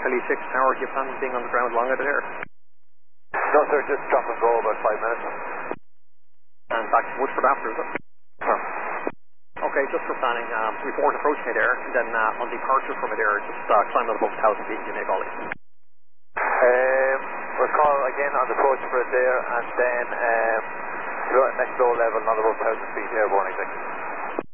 Kelly 6 Tower, do you plan on being on the ground long out of there? No sir, just drop and go about 5 minutes. And back to Woodford after, is it? Sure. Okay, just for planning, report approach me there, and then on departure from there, just climb out above 1,000 feet and you make all this. We'll call again on the approach for it there, and then next low level, not above 1,000 feet, airborne executive.